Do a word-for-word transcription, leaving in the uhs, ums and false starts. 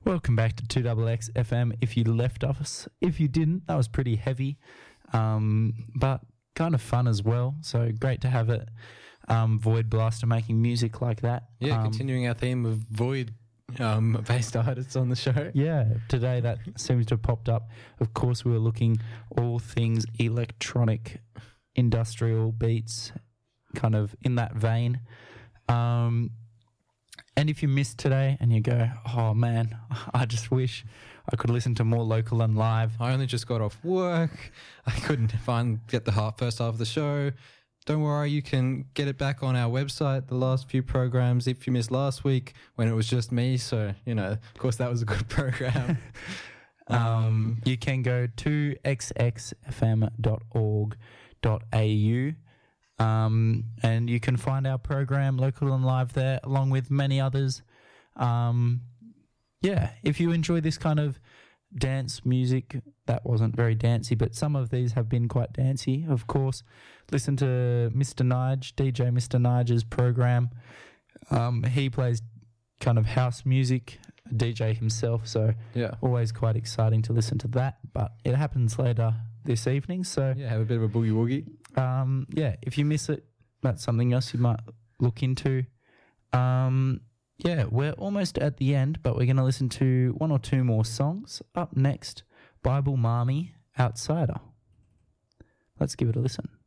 Welcome back to two X X F M. If you left us, if you didn't, that was pretty heavy, um, but kind of fun as well. So great to have it. Um, Void Blaster making music like that. Yeah, um, continuing our theme of Void um, based artists on the show. Yeah, today that seems to have popped up. Of course, we were looking all things electronic, industrial beats, kind of in that vein. Um, and if you missed today and you go, oh man, I just wish I could listen to more local and live. I only just got off work. I couldn't find get the half, first half of the show. Don't worry, you can get it back on our website, the last few programs, if you missed last week when it was just me. So, you know, of course, that was a good program. um, you can go to x x f m dot org dot a u um, and you can find our program, Local and Live, there, along with many others. Um, yeah, if you enjoy this kind of dance music, that wasn't very dancey, but some of these have been quite dancey, of course. Listen to Mister Nige, D J Mister Nige's program. Um, he plays kind of house music, a D J himself, so yeah, always quite exciting to listen to that. But it happens later this evening, so yeah, have a bit of a boogie woogie. Um, yeah, if you miss it, that's something else you might look into. Um, yeah, we're almost at the end, but we're going to listen to one or two more songs. Up next, Bible Marmy, Outsider. Let's give it a listen.